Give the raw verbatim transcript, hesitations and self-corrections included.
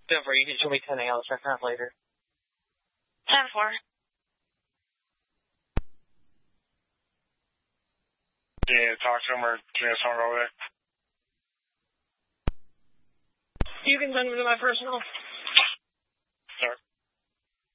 Denver, you can show me ten A. I'll check that later. ten four. Do you need to talk to him or do you just want to go over there? You can send him to my personal.